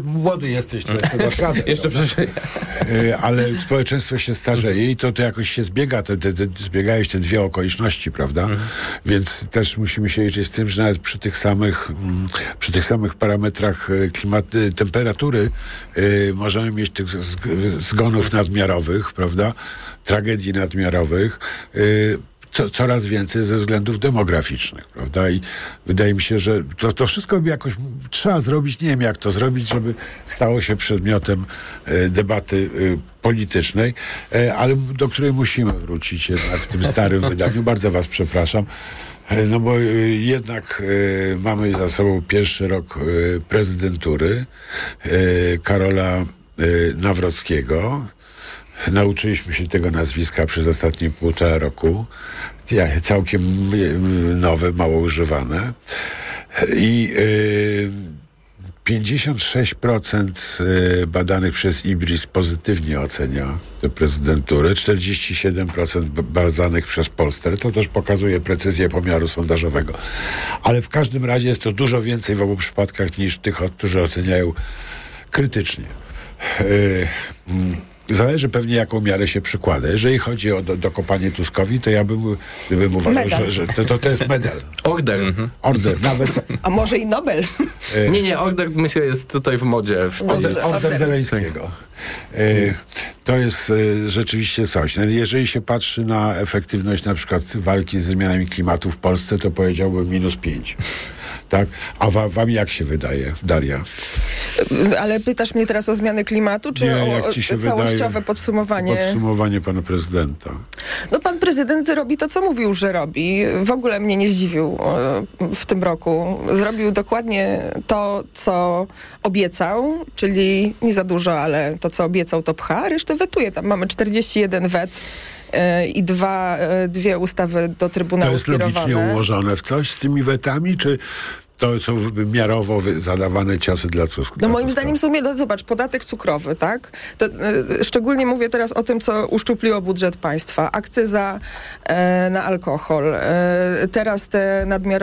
młody jesteś, to jeszcze dasz radę. Jeszcze przeżyję. Ale społeczeństwo się starzeje i to jakoś się zbiega, zbiegają się te dwie okoliczności, prawda? Więc też musimy się liczyć z tym, że nawet przy tych samych parametrach temperatury możemy mieć tych zgonów nadmiarowych, prawda? Tragedii nadmiarowych. Coraz więcej ze względów demograficznych, prawda? I wydaje mi się, że to wszystko jakoś trzeba zrobić, nie wiem jak to zrobić, żeby stało się przedmiotem debaty politycznej, ale do której musimy wrócić jednak w tym starym wydaniu. Bardzo was przepraszam. No bo jednak mamy za sobą pierwszy rok prezydentury Karola Nawrockiego. Nauczyliśmy się tego nazwiska przez ostatnie 1,5 roku. Całkiem nowe, mało używane. I 56% badanych przez IBRIS pozytywnie ocenia tę prezydenturę, 47% badanych przez Polster. To też pokazuje precyzję pomiaru sondażowego. Ale w każdym razie jest to dużo więcej w obu przypadkach niż tych, którzy oceniają krytycznie. Zależy pewnie, jaką miarę się przykłada. Jeżeli chodzi o dokopanie Tuskowi, to ja bym uważał, że to jest medal. Order. Order, nawet. A może i Nobel? Nie, order myślę jest tutaj w modzie. Order Zeleńskiego. To jest rzeczywiście coś. Jeżeli się patrzy na efektywność na przykład walki z zmianami klimatu w Polsce, to powiedziałbym -5. Tak? A wam jak się wydaje, Daria? Ale pytasz mnie teraz o zmianę klimatu, czy o całościowe podsumowanie? Podsumowanie pana prezydenta. No pan prezydent robi to, co mówił, że robi. W ogóle mnie nie zdziwił w tym roku. Zrobił dokładnie to, co obiecał, czyli nie za dużo, ale to, co obiecał, to pcha, resztę wetuje. Tam mamy 41 wet i dwie ustawy do Trybunału skierowane. To jest logicznie ułożone w coś z tymi wetami, czy to są miarowo zadawane ciosy dla Tuska? No moim zdaniem są, zobacz, podatek cukrowy, tak? To, szczególnie mówię teraz o tym, co uszczupliło budżet państwa. Akcyza na alkohol. Teraz te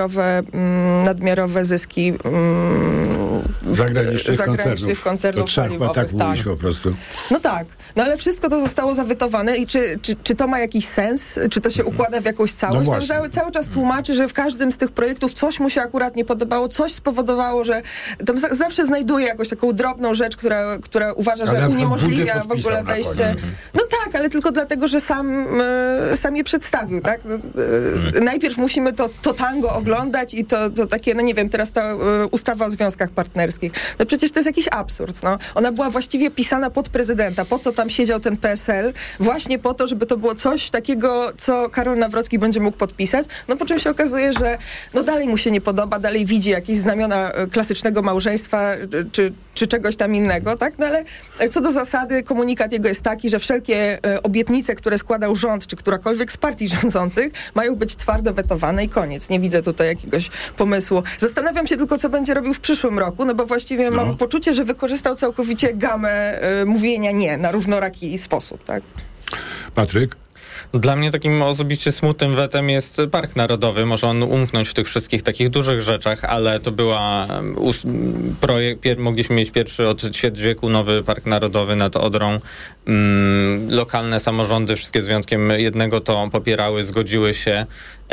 nadmiarowe zyski zagranicznych koncernów to trzeba paliwowych. Tak mówić po prostu. No tak. No ale wszystko to zostało zawetowane i czy to ma jakiś sens? Czy to się układa w jakąś całość? No cały czas tłumaczy, że w każdym z tych projektów coś mu się akurat nie podobało, coś spowodowało, że tam zawsze znajduje jakąś taką drobną rzecz, która uważa, że uniemożliwia w ogóle wejście. No tak, ale tylko dlatego, że sam je przedstawił, tak? Najpierw musimy to tango oglądać i to takie, no nie wiem, teraz ta ustawa o związkach partnerskich. No przecież to jest jakiś absurd, no. Ona była właściwie pisana pod prezydenta, po to tam siedział ten PSL, właśnie po to, żeby to było coś takiego, co Karol Nawrocki będzie mógł podpisać, no po czym się okazuje, że no dalej mu się nie podoba, dalej widzi jakieś znamiona klasycznego małżeństwa, czy czegoś tam innego, tak? No ale co do zasady, komunikat jego jest taki, że wszelkie obietnice, które składał rząd, czy którakolwiek z partii rządzących, mają być twardo wetowane i koniec. Nie widzę tutaj jakiegoś pomysłu. Zastanawiam się tylko, co będzie robił w przyszłym roku, no bo właściwie mam poczucie, że wykorzystał całkowicie gamę mówienia nie na różnoraki sposób, tak? Patryk? Dla mnie takim osobiście smutnym wetem jest Park Narodowy. Może on umknąć w tych wszystkich takich dużych rzeczach, ale to była mogliśmy mieć pierwszy od ćwierć wieku nowy Park Narodowy nad Odrą. Lokalne samorządy, wszystkie z wyjątkiem jednego, to popierały, zgodziły się.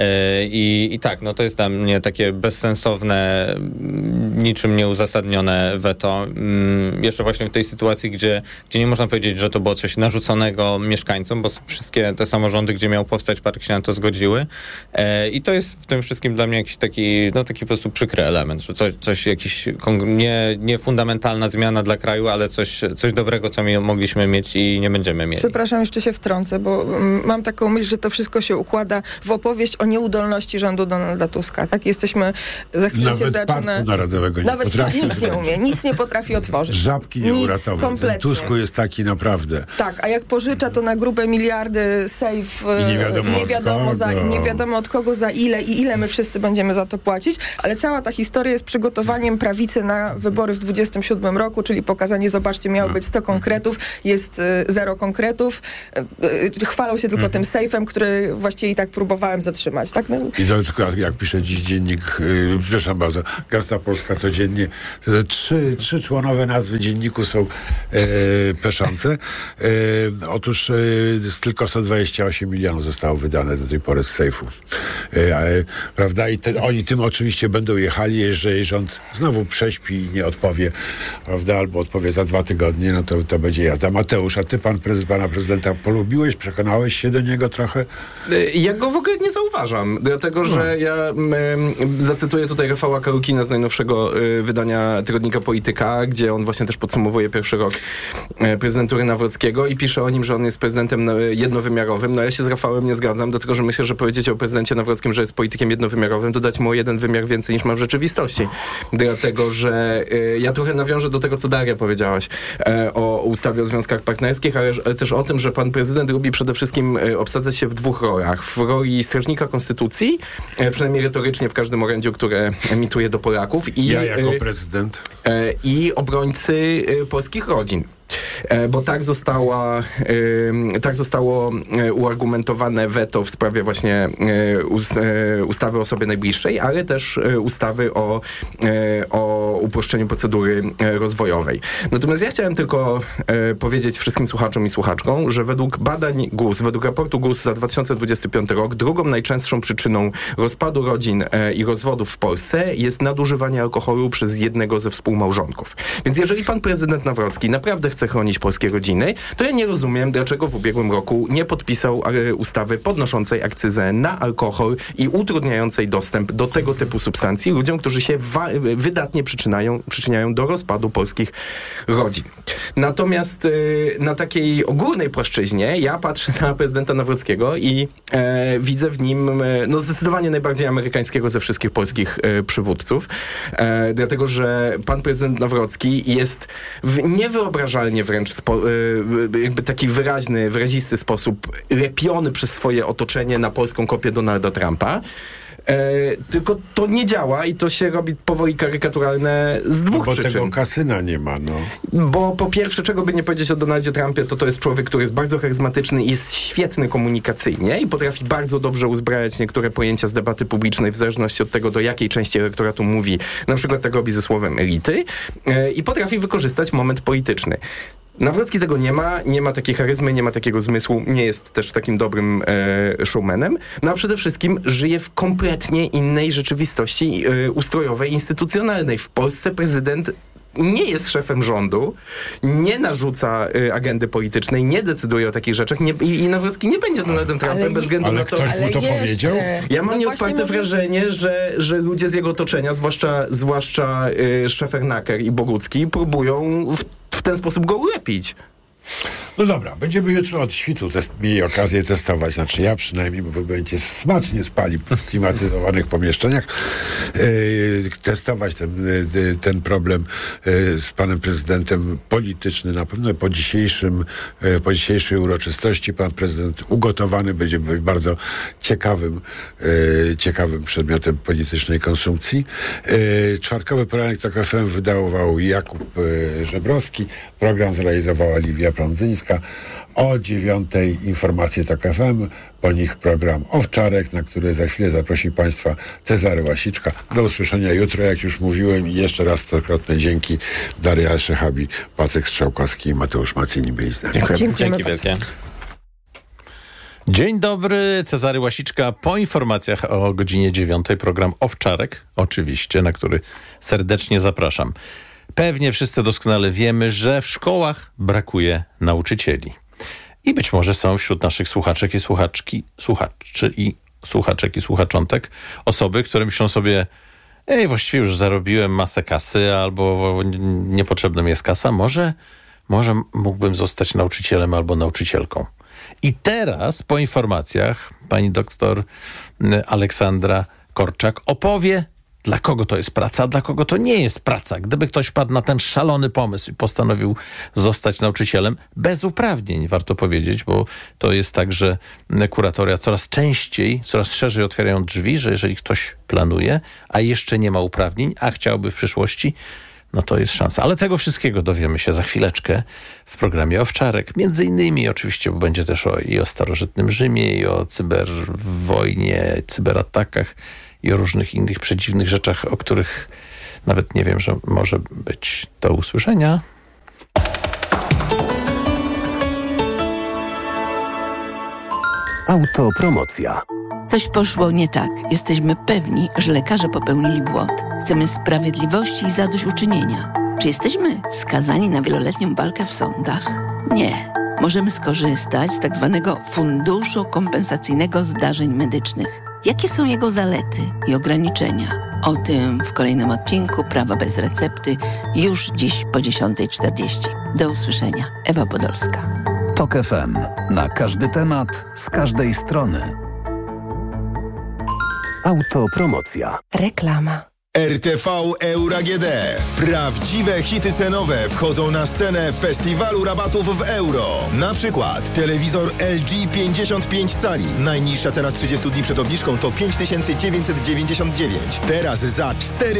I tak, no to jest dla mnie takie bezsensowne, niczym nieuzasadnione weto. Jeszcze właśnie w tej sytuacji, gdzie nie można powiedzieć, że to było coś narzuconego mieszkańcom, bo wszystkie te samorządy, gdzie miał powstać park, się na to zgodziły. I to jest w tym wszystkim dla mnie jakiś taki po prostu przykry element, że coś jakiś nie fundamentalna zmiana dla kraju, ale coś dobrego, co my mogliśmy mieć i nie będziemy mieli. Przepraszam, jeszcze się wtrącę, bo mam taką myśl, że to wszystko się układa w opowieść o nieudolności rządu Donalda Tuska. Tak, jesteśmy, za chwilę nawet się zaczyna... Parku Narodowego nie potrafi. Nic nie umie, nic nie potrafi otworzyć. Żabki nie uratował. Kompletnie. Tusku jest taki naprawdę. Tak, a jak pożycza, to na grube miliardy sejf nie wiadomo od kogo, za ile i ile my wszyscy będziemy za to płacić, ale cała ta historia jest przygotowaniem prawicy na wybory w 27 roku, czyli pokazanie, zobaczcie, miało być 100 konkretów, jest 0 konkretów. Chwalą się tylko tym sejfem, który właściwie i tak próbowałem zatrzymać. Tak? No. I to tylko, jak pisze dziś dziennik, przepraszam bardzo, Gazeta Polska codziennie, to trzy członowe nazwy dzienniku są peszące. Otóż tylko 128 milionów zostało wydane do tej pory z sejfu. Prawda? I oni tym oczywiście będą jechali, jeżeli rząd znowu prześpi i nie odpowie, prawda? Albo odpowie za 2 tygodnie, no to będzie jazda. Mateusz, a ty pana prezydenta polubiłeś? Przekonałeś się do niego trochę? Ja go w ogóle nie zauważam, dlatego że ja zacytuję tutaj Rafała Karukina z najnowszego wydania tygodnika Polityka, gdzie on właśnie też podsumowuje pierwszy rok prezydentury Nawrockiego i pisze o nim, że on jest prezydentem jednowymiarowym. No ja się z Rafałem nie zgadzam, dlatego że myślę, że powiedzieć o prezydencie Nawrockim, że jest politykiem jednowymiarowym, to dać mu o 1 wymiar więcej niż ma w rzeczywistości. Dlatego, że ja trochę nawiążę do tego, co Daria powiedziałaś o ustawie o związkach partnerskich, ale też o tym, że pan prezydent lubi przede wszystkim obsadzać się w 2 rolach. W roli strażnika konstytucji, przynajmniej retorycznie w każdym orędziu, które emituje do Polaków. I ja jako prezydent. I obrońcy polskich rodzin. Bo tak zostało uargumentowane weto w sprawie właśnie ustawy o osobie najbliższej, ale też ustawy o uproszczeniu procedury rozwojowej. Natomiast ja chciałem tylko powiedzieć wszystkim słuchaczom i słuchaczkom, że według badań GUS, według raportu GUS za 2025 rok, drugą najczęstszą przyczyną rozpadu rodzin i rozwodów w Polsce jest nadużywanie alkoholu przez jednego ze współmałżonków. Więc jeżeli pan prezydent Nawrocki naprawdę chce chronić polskie rodziny, to ja nie rozumiem, dlaczego w ubiegłym roku nie podpisał ustawy podnoszącej akcyzę na alkohol i utrudniającej dostęp do tego typu substancji ludziom, którzy się wydatnie przyczyniają do rozpadu polskich rodzin. Natomiast na takiej ogólnej płaszczyźnie ja patrzę na prezydenta Nawrockiego i widzę w nim zdecydowanie najbardziej amerykańskiego ze wszystkich polskich przywódców, dlatego że pan prezydent Nawrocki jest w niewyobrażalnie wręcz jakby taki wyrazisty sposób lepiony przez swoje otoczenie na polską kopię Donalda Trumpa. Tylko to nie działa i to się robi powoli karykaturalne z 2 przyczyn. Bo tego kasyna nie ma, Bo po pierwsze, czego by nie powiedzieć o Donaldzie Trumpie, to jest człowiek, który jest bardzo charyzmatyczny i jest świetny komunikacyjnie i potrafi bardzo dobrze uzbrajać niektóre pojęcia z debaty publicznej w zależności od tego, do jakiej części elektoratu mówi. Na przykład tak robi ze słowem elity i potrafi wykorzystać moment polityczny. Nawrocki tego nie ma takiej charyzmy, nie ma takiego zmysłu, nie jest też takim dobrym showmanem, a przede wszystkim żyje w kompletnie innej rzeczywistości ustrojowej, instytucjonalnej. W Polsce prezydent nie jest szefem rządu, nie narzuca agendy politycznej, nie decyduje o takich rzeczach i Nawrocki nie będzie Donaldem Trumpem bez względu na to... Ale ktoś mu to powiedział? Ja mam nieodparte wrażenie, że ludzie z jego otoczenia, zwłaszcza Szefernaker i Bogucki, próbują w ten sposób go ulepić. No dobra, będziemy jutro od świtu mieli okazję testować, znaczy ja przynajmniej, bo wy będziecie smacznie spali w klimatyzowanych pomieszczeniach, testować ten problem z panem prezydentem polityczny. Na pewno po dzisiejszej uroczystości pan prezydent ugotowany będzie bardzo ciekawym przedmiotem politycznej konsumpcji. Czwartkowy poranek TOK FM wydawał Jakub Żebrowski, program zrealizowała Liwia Prądzyńska. O 9:00 informacje TOK FM, po nich program Owczarek, na który za chwilę zaprosi Państwa Cezary Łasiczka. Do usłyszenia jutro, jak już mówiłem, i jeszcze raz stokrotne dzięki. Daria Szechabi, Patryk Strzałkowski i Mateusz Macini byli z nami. Dzięki wielkie. Dzień dobry, Cezary Łasiczka. Po informacjach o godzinie 9:00 program Owczarek, oczywiście, na który serdecznie zapraszam. Pewnie wszyscy doskonale wiemy, że w szkołach brakuje nauczycieli. I być może są wśród naszych słuchaczek i słuchaczek i słuchaczątek osoby, które myślą sobie: właściwie już zarobiłem masę kasy, albo niepotrzebna mi jest kasa, może mógłbym zostać nauczycielem albo nauczycielką. I teraz po informacjach pani doktor Aleksandra Korczak opowie, dla kogo to jest praca, a dla kogo to nie jest praca. Gdyby ktoś wpadł na ten szalony pomysł i postanowił zostać nauczycielem, bez uprawnień, warto powiedzieć, bo to jest tak, że kuratoria coraz częściej, coraz szerzej otwierają drzwi, że jeżeli ktoś planuje, a jeszcze nie ma uprawnień, a chciałby w przyszłości, no to jest szansa. Ale tego wszystkiego dowiemy się za chwileczkę w programie Owczarek. Między innymi oczywiście, bo będzie też i o starożytnym Rzymie, i o cyberwojnie, cyberatakach, i o różnych innych przedziwnych rzeczach, o których nawet nie wiem, że może być. Do usłyszenia. Autopromocja. Coś poszło nie tak. Jesteśmy pewni, że lekarze popełnili błąd. Chcemy sprawiedliwości i zadośćuczynienia. Czy jesteśmy skazani na wieloletnią walkę w sądach? Nie. Możemy skorzystać z tak zwanego funduszu kompensacyjnego zdarzeń medycznych. Jakie są jego zalety i ograniczenia? O tym w kolejnym odcinku Prawa bez recepty już dziś po 10:40. Do usłyszenia. Ewa Podolska. TOK FM. Na każdy temat, z każdej strony. Autopromocja. Reklama. RTV Euro AGD. Prawdziwe hity cenowe wchodzą na scenę festiwalu rabatów w euro. Na przykład telewizor LG 55 cali. Najniższa cena z 30 dni przed obniżką to 5999. Teraz za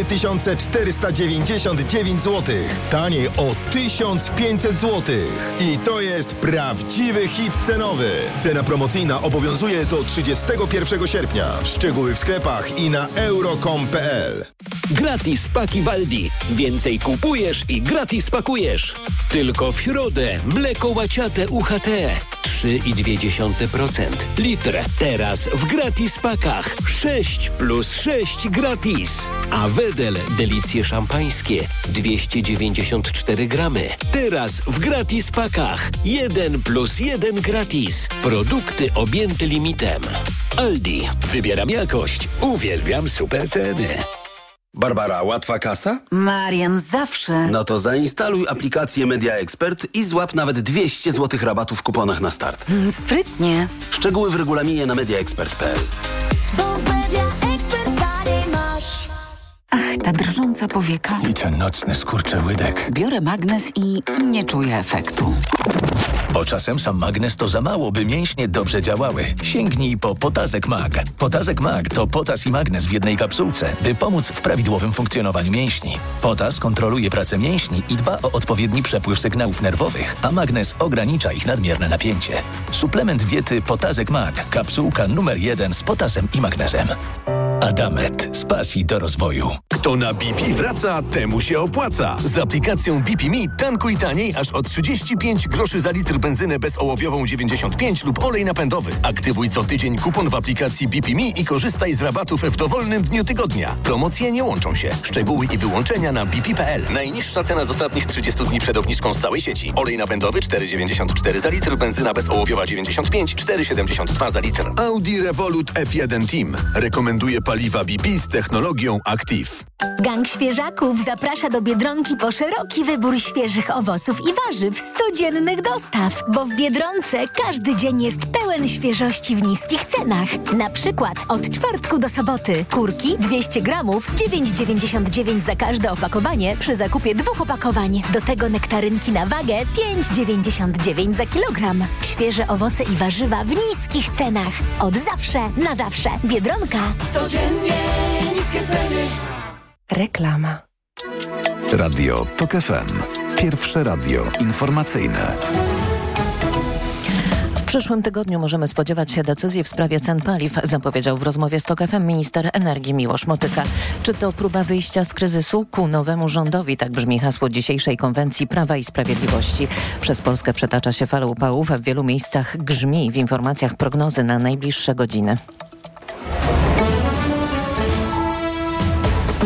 4499 zł. Taniej o 1500 zł. I to jest prawdziwy hit cenowy. Cena promocyjna obowiązuje do 31 sierpnia. Szczegóły w sklepach i na euro.com.pl. Gratis paki w Aldi. Więcej kupujesz i gratis pakujesz. Tylko w środę mleko łaciate UHT 3,2% litr. Teraz w gratis pakach 6 plus 6 gratis. A Wedel delicje szampańskie 294 gramy. Teraz w gratis pakach 1 plus 1 gratis. Produkty objęte limitem. Aldi. Wybieram jakość. Uwielbiam super ceny. Barbara, łatwa kasa? Marian, zawsze. No to zainstaluj aplikację Media Expert i złap nawet 200 zł rabatu w kuponach na start. Sprytnie. Szczegóły w regulaminie na mediaexpert.pl. Bo w Media Expert masz. Ach, ta drżąca powieka. I ten nocny skurczyłydek. Biorę magnes i nie czuję efektu. Bo czasem sam magnes to za mało, by mięśnie dobrze działały. Sięgnij po Potazek Mag. Potazek Mag to potas i magnes w jednej kapsułce, by pomóc w prawidłowym funkcjonowaniu mięśni. Potas kontroluje pracę mięśni i dba o odpowiedni przepływ sygnałów nerwowych, a magnes ogranicza ich nadmierne napięcie. Suplement diety Potazek Mag. Kapsułka numer 1 z potasem i magnezem. Adamet. Z pasji do rozwoju. Kto na BP wraca, temu się opłaca. Z aplikacją BP Me tankuj taniej aż o 35 groszy za litr benzynę bezołowiową 95 lub olej napędowy. Aktywuj co tydzień kupon w aplikacji BP Me i korzystaj z rabatów w dowolnym dniu tygodnia. Promocje nie łączą się. Szczegóły i wyłączenia na bp.pl. Najniższa cena z ostatnich 30 dni przed obniżką z całej sieci. Olej napędowy 4,94 za litr, benzyna bezołowiowa 95, 4,72 za litr. Audi Revolut F1 Team rekomenduje paliwa BP z technologią Active. Gang Świeżaków zaprasza do Biedronki po szeroki wybór świeżych owoców i warzyw z codziennych dostaw, bo w Biedronce każdy dzień jest pełen świeżości w niskich cenach. Na przykład od czwartku do soboty kurki 200 gramów 9,99 za każde opakowanie przy zakupie 2 opakowań. Do tego nektarynki na wagę 5,99 za kilogram. Świeże owoce i warzywa w niskich cenach. Od zawsze na zawsze. Biedronka. Codziennie niskie ceny. Reklama. Radio TOK FM. Pierwsze radio informacyjne. W przyszłym tygodniu możemy spodziewać się decyzji w sprawie cen paliw, zapowiedział w rozmowie z TOK FM minister energii Miłosz Motyka. Czy to próba wyjścia z kryzysu ku nowemu rządowi? Tak brzmi hasło dzisiejszej konwencji Prawa i Sprawiedliwości. Przez Polskę przetacza się fala upałów, a w wielu miejscach grzmi w informacjach prognozy na najbliższe godziny.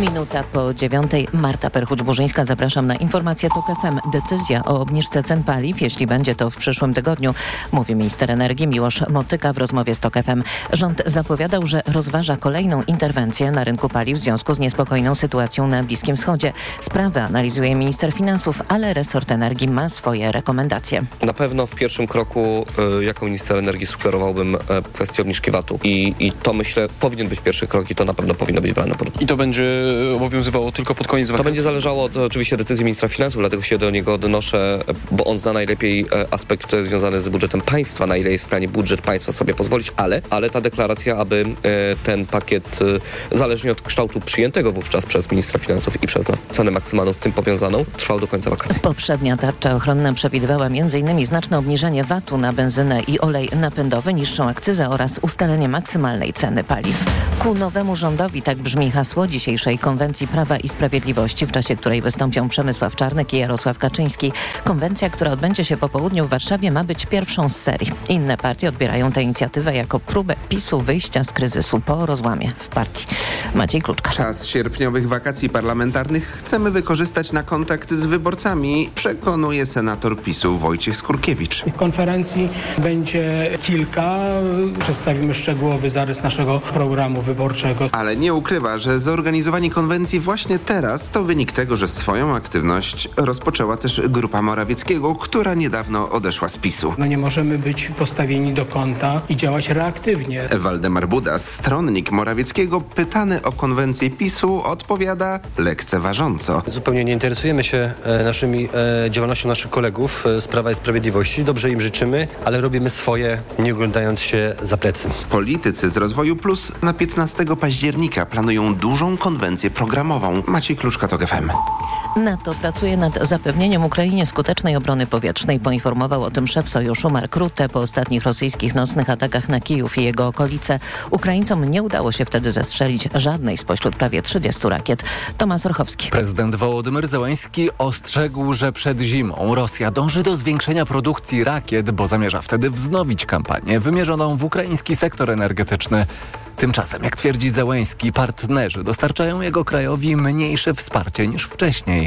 Minuta po 9:00. Marta Perchuć-Burzyńska. Zapraszam na informację TOK FM. Decyzja o obniżce cen paliw, jeśli będzie to w przyszłym tygodniu, mówi minister energii Miłosz Motyka w rozmowie z TOK FM. Rząd zapowiadał, że rozważa kolejną interwencję na rynku paliw w związku z niespokojną sytuacją na Bliskim Wschodzie. Sprawę analizuje minister finansów, ale resort energii ma swoje rekomendacje. Na pewno w pierwszym kroku jako minister energii sugerowałbym kwestię obniżki VAT-u i to, myślę, powinien być pierwszy krok i to na pewno powinno być brane pod uwagę. I to będzie obowiązywało tylko pod koniec wakacji? To będzie zależało od oczywiście decyzji ministra finansów, dlatego się do niego odnoszę, bo on zna najlepiej aspekt, który jest związany z budżetem państwa, na ile jest w stanie budżet państwa sobie pozwolić, ale ta deklaracja, aby ten pakiet, zależnie od kształtu przyjętego wówczas przez ministra finansów i przez nas, cenę maksymalną z tym powiązaną, trwał do końca wakacji. Poprzednia tarcza ochronna przewidywała m.in. znaczne obniżenie VAT-u na benzynę i olej napędowy, niższą akcyzę oraz ustalenie maksymalnej ceny paliw. Ku nowemu rządowi, tak brzmi hasło dzisiejszej konwencji Prawa i Sprawiedliwości, w czasie której wystąpią Przemysław Czarnek i Jarosław Kaczyński. Konwencja, która odbędzie się po południu w Warszawie, ma być pierwszą z serii. Inne partie odbierają tę inicjatywę jako próbę PiS-u wyjścia z kryzysu po rozłamie w partii. Maciej Kluczka. Czas sierpniowych wakacji parlamentarnych chcemy wykorzystać na kontakt z wyborcami, przekonuje senator PiS-u Wojciech Skurkiewicz. W konferencji będzie kilka. Przedstawimy szczegółowy zarys naszego programu wyborczego. Ale nie ukrywa, że zorganizowanie konwencji właśnie teraz to wynik tego, że swoją aktywność rozpoczęła też grupa Morawieckiego, która niedawno odeszła z PiS-u. Nie możemy być postawieni do kąta i działać reaktywnie. Waldemar Buda, stronnik Morawieckiego, pytany o konwencję PiS-u, odpowiada lekceważąco. Zupełnie nie interesujemy się działalnością naszych kolegów z Prawa i Sprawiedliwości. Dobrze im życzymy, ale robimy swoje, nie oglądając się za plecy. Politycy z Rozwoju Plus na 15 października planują dużą konwencję programową. Maciej Kluczka, TOK FM. NATO pracuje nad zapewnieniem Ukrainie skutecznej obrony powietrznej. Poinformował o tym szef sojuszu Mark Rutte po ostatnich rosyjskich nocnych atakach na Kijów i jego okolice. Ukraińcom nie udało się wtedy zestrzelić żadnej spośród prawie 30 rakiet. Tomasz Orchowski. Prezydent Wołodymyr Zełenski ostrzegł, że przed zimą Rosja dąży do zwiększenia produkcji rakiet, bo zamierza wtedy wznowić kampanię wymierzoną w ukraiński sektor energetyczny. Tymczasem, jak twierdzi Zełenski, partnerzy dostarczają jego krajowi mniejsze wsparcie niż wcześniej.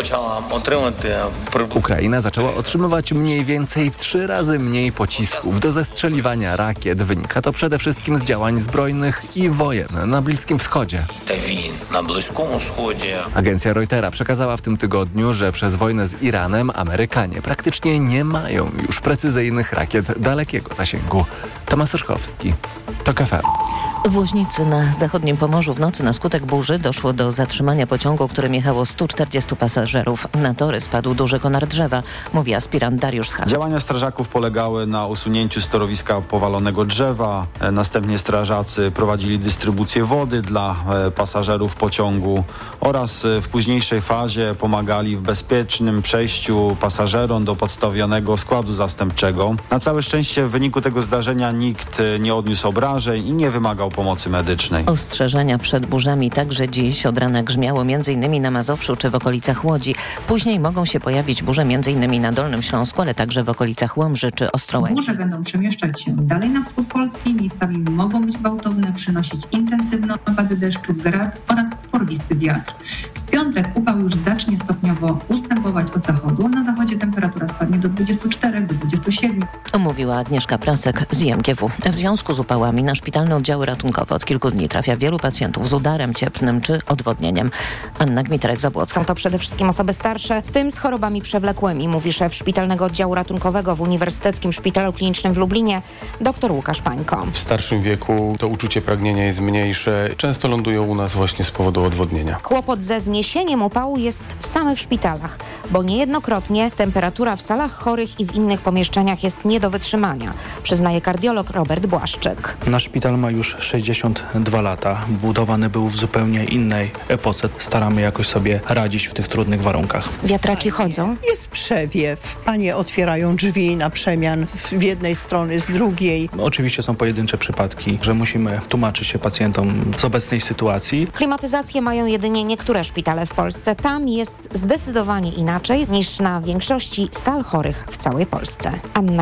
Ukraina zaczęła otrzymywać mniej więcej 3 razy mniej pocisków do zestrzeliwania rakiet. Wynika to przede wszystkim z działań zbrojnych i wojen na Bliskim Wschodzie. Agencja Reutera przekazała w tym tygodniu, że przez wojnę z Iranem Amerykanie praktycznie nie mają już precyzyjnych rakiet dalekiego zasięgu. Tomasz Orchowski, TOK FM. W Łoźnicy na zachodnim Pomorzu w nocy na skutek burzy doszło do zatrzymania pociągu, którym jechało 140 pasażerów. Na tory spadł duży konar drzewa, mówi aspirant Dariusz Schach. Działania strażaków polegały na usunięciu z torowiska powalonego drzewa. Następnie strażacy prowadzili dystrybucję wody dla pasażerów pociągu oraz w późniejszej fazie pomagali w bezpiecznym przejściu pasażerom do podstawionego składu zastępczego. Na całe szczęście w wyniku tego zdarzenia nikt nie odniósł obrażeń i nie wymagał pomocy medycznej. Ostrzeżenia przed burzami także dziś od rana grzmiało m.in. na Mazowszu czy w okolicach Łodzi. Później mogą się pojawić burze m.in. na Dolnym Śląsku, ale także w okolicach Łomży czy Ostrołęki. Burze będą przemieszczać się dalej na wschód Polski. Miejscami mogą być gwałtowne, przynosić intensywne opady deszczu, grad oraz porwisty wiatr. W piątek upał już zacznie stopniowo ustępować od zachodu. Na zachodzie temperatura spadnie do 24, do 27. Mówiła Agnieszka Prasek z IMGW. W związku z upałami na szpitalne oddziały ratunkowe od kilku dni trafia wielu pacjentów z udarem cieplnym czy odwodnieniem. Anna Gmiterek-Zabłocka. Są to przede wszystkim osoby starsze, w tym z chorobami przewlekłymi, mówi szef Szpitalnego Oddziału Ratunkowego w Uniwersyteckim Szpitalu Klinicznym w Lublinie, dr Łukasz Pańko. W starszym wieku to uczucie pragnienia jest mniejsze. Często lądują u nas właśnie z powodu odwodnienia. Kłopot ze zniesieniem upału jest w samych szpitalach, bo niejednokrotnie temperatura w salach chorych i w innych pomieszczeniach jest nie do wytrzymania, przyznaje kardiolog Robert Błaszczyk. Nasz szpital ma już 62 lata. Budowany był w zupełnie innej epoce. Staramy jakoś sobie radzić w tych trudnych warunkach. Wiatraki chodzą? Jest przewiew. Panie otwierają drzwi na przemian z jednej strony, z drugiej. Oczywiście są pojedyncze przypadki, że musimy tłumaczyć się pacjentom z obecnej sytuacji. Klimatyzację mają jedynie niektóre szpitale w Polsce. Tam jest zdecydowanie inaczej niż na większości sal chorych w całej Polsce. Anna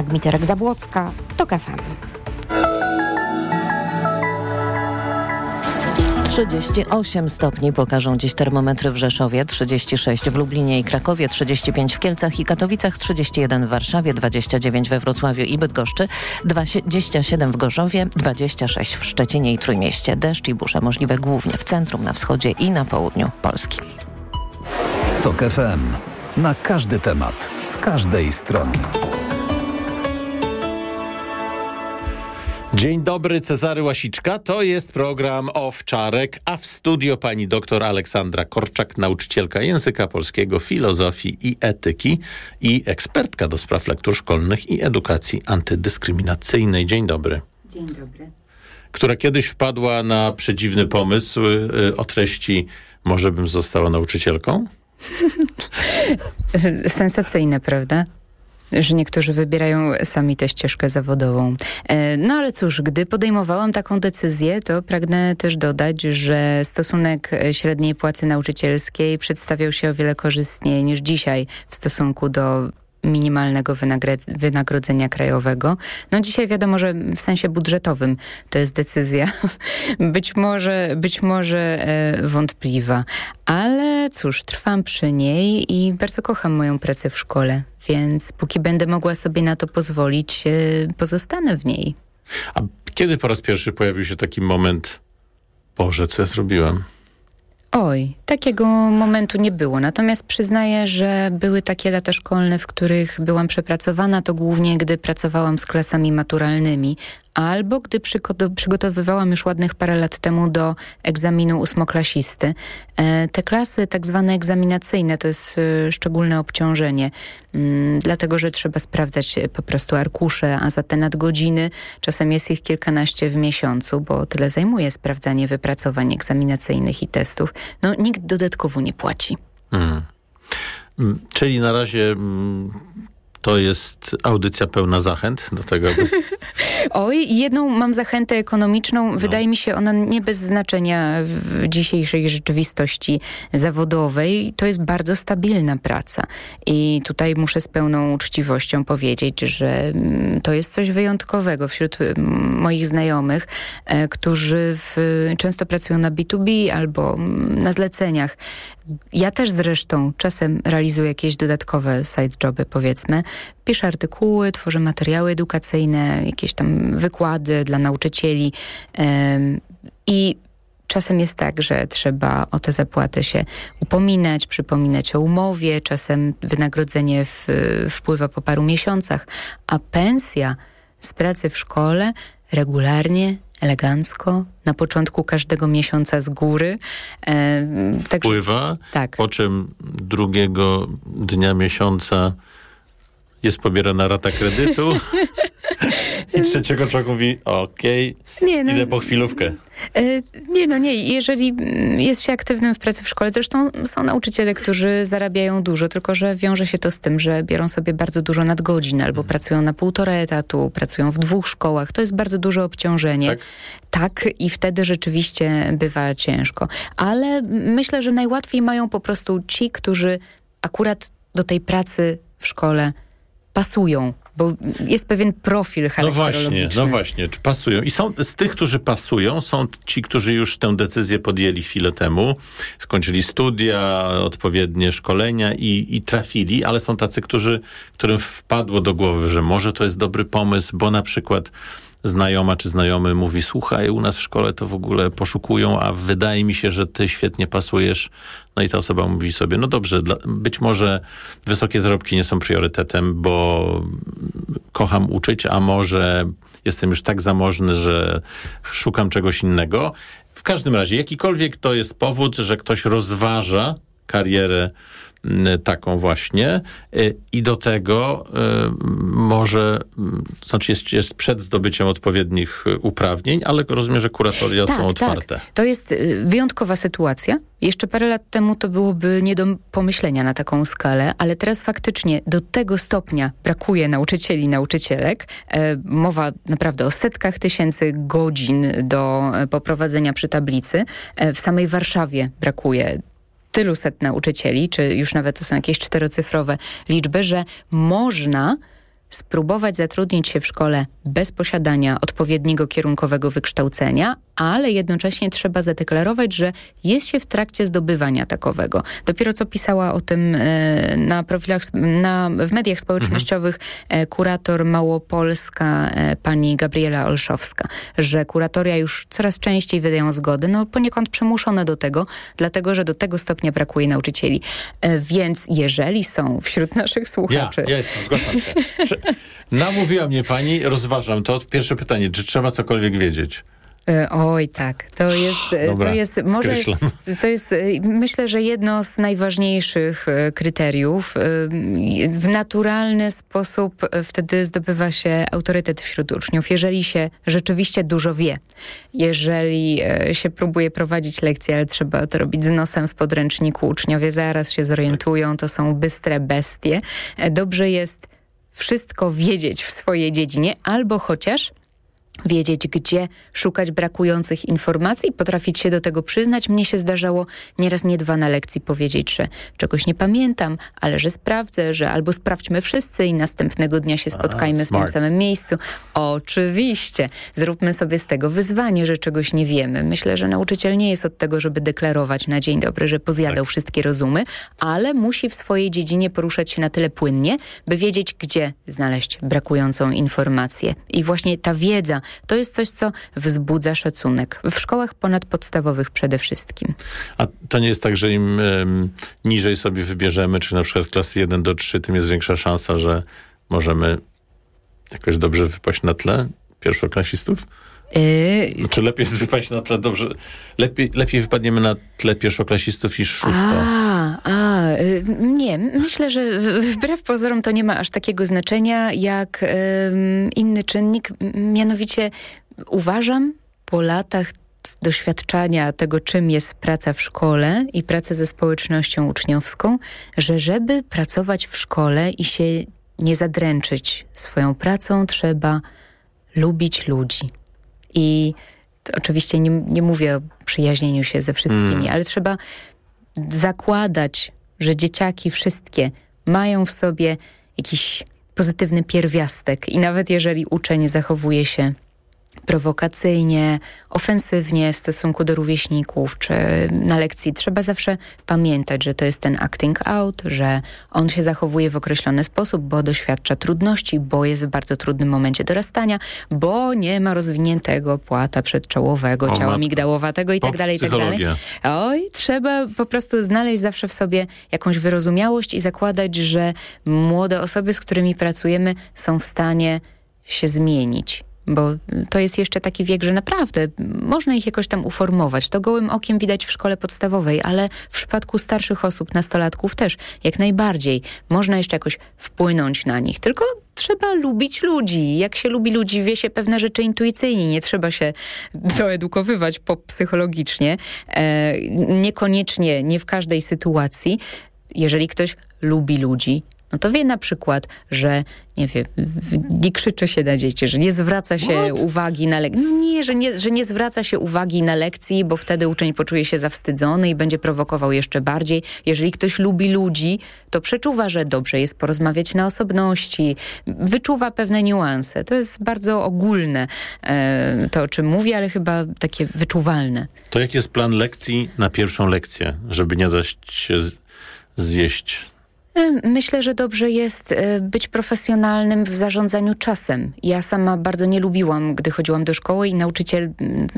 Gmiterek-Zabłocka, TOK FM. 38 stopni pokażą dziś termometry w Rzeszowie, 36 w Lublinie i Krakowie, 35 w Kielcach i Katowicach, 31 w Warszawie, 29 we Wrocławiu i Bydgoszczy, 27 w Gorzowie, 26 w Szczecinie i Trójmieście. Deszcz i burze możliwe głównie w centrum, na wschodzie i na południu Polski. TOK FM. Na każdy temat, z każdej strony. Dzień dobry, Cezary Łasiczka. To jest program Owczarek, a w studio pani doktor Aleksandra Korczak, nauczycielka języka polskiego, filozofii i etyki i ekspertka do spraw lektur szkolnych i edukacji antydyskryminacyjnej. Dzień dobry. Dzień dobry. Która kiedyś wpadła na przedziwny pomysł o treści „Może bym została nauczycielką”? Sensacyjne, prawda? Że niektórzy wybierają sami tę ścieżkę zawodową. No ale cóż, gdy podejmowałam taką decyzję, to pragnę też dodać, że stosunek średniej płacy nauczycielskiej przedstawiał się o wiele korzystniej niż dzisiaj w stosunku do minimalnego wynagrodzenia krajowego. No dzisiaj wiadomo, że w sensie budżetowym to jest decyzja być może wątpliwa. Ale cóż, trwam przy niej i bardzo kocham moją pracę w szkole, więc póki będę mogła sobie na to pozwolić, pozostanę w niej. A kiedy po raz pierwszy pojawił się taki moment, Boże, co ja zrobiłem? Oj, takiego momentu nie było. Natomiast przyznaję, że były takie lata szkolne, w których byłam przepracowana, to głównie gdy pracowałam z klasami maturalnymi, albo gdy przygotowywałam już ładnych parę lat temu do egzaminu ósmoklasisty. Te klasy tak zwane egzaminacyjne to jest szczególne obciążenie, dlatego że trzeba sprawdzać po prostu arkusze, a za te nadgodziny czasem jest ich kilkanaście w miesiącu, bo tyle zajmuje sprawdzanie wypracowań egzaminacyjnych i testów. No nikt dodatkowo nie płaci. Czyli na razie to jest audycja pełna zachęt do tego, aby... Oj, jedną mam zachętę ekonomiczną. No. Wydaje mi się ona nie bez znaczenia w dzisiejszej rzeczywistości zawodowej. To jest bardzo stabilna praca. I tutaj muszę z pełną uczciwością powiedzieć, że to jest coś wyjątkowego wśród moich znajomych, którzy często pracują na B2B albo na zleceniach. Ja też zresztą czasem realizuję jakieś dodatkowe side joby, powiedzmy. Piszę artykuły, tworzę materiały edukacyjne, jakieś tam wykłady dla nauczycieli i czasem jest tak, że trzeba o te zapłaty się upominać, przypominać o umowie, czasem wynagrodzenie wpływa po paru miesiącach, a pensja z pracy w szkole regularnie, elegancko, na początku każdego miesiąca z góry. Wpływa, tak. Po czym drugiego dnia miesiąca jest pobierana rata kredytu i trzeciego człowiek mówi, okej, idę po chwilówkę. Nie. Jeżeli jest się aktywnym w pracy w szkole, zresztą są nauczyciele, którzy zarabiają dużo, tylko że wiąże się to z tym, że biorą sobie bardzo dużo nadgodzin albo pracują na 1,5 etatu, pracują w 2 szkołach. To jest bardzo duże obciążenie. Tak, i wtedy rzeczywiście bywa ciężko. Ale myślę, że najłatwiej mają po prostu ci, którzy akurat do tej pracy w szkole pasują, bo jest pewien profil charakterologiczny. No właśnie, czy pasują. I są z tych, którzy pasują, są ci, którzy już tę decyzję podjęli chwilę temu, skończyli studia, odpowiednie szkolenia i trafili, ale są tacy, którym wpadło do głowy, że może to jest dobry pomysł, bo na przykład znajoma czy znajomy mówi, słuchaj, u nas w szkole to w ogóle poszukują, a wydaje mi się, że ty świetnie pasujesz. No i ta osoba mówi sobie, no dobrze, być może wysokie zarobki nie są priorytetem, bo kocham uczyć, a może jestem już tak zamożny, że szukam czegoś innego. W każdym razie, jakikolwiek to jest powód, że ktoś rozważa karierę taką właśnie i do tego może, znaczy jest przed zdobyciem odpowiednich uprawnień, ale rozumiem, że kuratoria są otwarte. Tak. To jest wyjątkowa sytuacja. Jeszcze parę lat temu to byłoby nie do pomyślenia na taką skalę, ale teraz faktycznie do tego stopnia brakuje nauczycieli i nauczycielek. Mowa naprawdę o setkach tysięcy godzin do poprowadzenia przy tablicy. W samej Warszawie brakuje tylu set nauczycieli, czy już nawet to są jakieś 4-cyfrowe liczby, że można spróbować zatrudnić się w szkole bez posiadania odpowiedniego kierunkowego wykształcenia, ale jednocześnie trzeba zadeklarować, że jest się w trakcie zdobywania takowego. Dopiero co pisała o tym na profilach, w mediach społecznościowych kurator Małopolska pani Gabriela Olszowska, że kuratoria już coraz częściej wydają zgody, poniekąd przymuszone do tego, dlatego, że do tego stopnia brakuje nauczycieli. Więc jeżeli są wśród naszych słuchaczy... Ja jestem, zgłaszam się. Namówiła mnie pani, rozważam to. Pierwsze pytanie, czy trzeba cokolwiek wiedzieć? Oj, tak. To jest myślę, że jedno z najważniejszych kryteriów. W naturalny sposób wtedy zdobywa się autorytet wśród uczniów, jeżeli się rzeczywiście dużo wie. Jeżeli się próbuje prowadzić lekcje, ale trzeba to robić z nosem w podręczniku, uczniowie zaraz się zorientują, to są bystre bestie. Dobrze jest wszystko wiedzieć w swojej dziedzinie, albo chociaż wiedzieć, gdzie szukać brakujących informacji, potrafić się do tego przyznać. Mnie się zdarzało nieraz, nie dwa na lekcji powiedzieć, że czegoś nie pamiętam, ale że sprawdzę, że albo sprawdźmy wszyscy i następnego dnia się spotkajmy w tym samym miejscu. Oczywiście. Zróbmy sobie z tego wyzwanie, że czegoś nie wiemy. Myślę, że nauczyciel nie jest od tego, żeby deklarować na dzień dobry, że pozjadał wszystkie rozumy, ale musi w swojej dziedzinie poruszać się na tyle płynnie, by wiedzieć, gdzie znaleźć brakującą informację. I właśnie ta wiedza to jest coś, co wzbudza szacunek. W szkołach ponadpodstawowych przede wszystkim. A to nie jest tak, że im niżej sobie wybierzemy, czy na przykład klasy 1 do 3, tym jest większa szansa, że możemy jakoś dobrze wypaść na tle pierwszoklasistów? Czy lepiej jest wypaść na tle dobrze? Lepiej wypadniemy na tle pierwszoklasistów niż nie. Myślę, że wbrew pozorom to nie ma aż takiego znaczenia jak inny czynnik. Mianowicie uważam po latach doświadczania tego, czym jest praca w szkole i praca ze społecznością uczniowską, że żeby pracować w szkole i się nie zadręczyć swoją pracą, trzeba lubić ludzi. I to oczywiście nie mówię o przyjaźnieniu się ze wszystkimi, ale trzeba zakładać, że dzieciaki wszystkie mają w sobie jakiś pozytywny pierwiastek i nawet jeżeli uczeń zachowuje się prowokacyjnie, ofensywnie w stosunku do rówieśników, czy na lekcji, trzeba zawsze pamiętać, że to jest ten acting out, że on się zachowuje w określony sposób, bo doświadcza trudności, bo jest w bardzo trudnym momencie dorastania, bo nie ma rozwiniętego płata przedczołowego, ciała migdałowatego i tak dalej, i tak dalej. Oj, trzeba po prostu znaleźć zawsze w sobie jakąś wyrozumiałość i zakładać, że młode osoby, z którymi pracujemy, są w stanie się zmienić. Bo to jest jeszcze taki wiek, że naprawdę można ich jakoś tam uformować. To gołym okiem widać w szkole podstawowej, ale w przypadku starszych osób, nastolatków też jak najbardziej. Można jeszcze jakoś wpłynąć na nich. Tylko trzeba lubić ludzi. Jak się lubi ludzi, wie się pewne rzeczy intuicyjnie. Nie trzeba się doedukowywać psychologicznie. Niekoniecznie, nie w każdej sytuacji. Jeżeli ktoś lubi ludzi, no to wie na przykład, że nie krzyczy się na dzieci, że nie zwraca się uwagi na lekcji. Nie, że nie zwraca się uwagi na lekcji, bo wtedy uczeń poczuje się zawstydzony i będzie prowokował jeszcze bardziej. Jeżeli ktoś lubi ludzi, to przeczuwa, że dobrze jest porozmawiać na osobności, wyczuwa pewne niuanse. To jest bardzo ogólne to, o czym mówię, ale chyba takie wyczuwalne. To jaki jest plan lekcji na pierwszą lekcję, żeby nie dać się zjeść? Myślę, że dobrze jest być profesjonalnym w zarządzaniu czasem. Ja sama bardzo nie lubiłam, gdy chodziłam do szkoły i nauczyciel